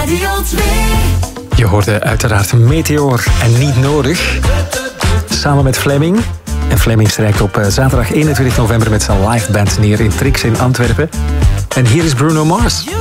Radio 2. Je hoorde uiteraard Meteor en Niet Nodig. Samen met Fleming. En Fleming strijkt op zaterdag 21 november met zijn liveband neer in Trix in Antwerpen. En hier is Bruno Mars.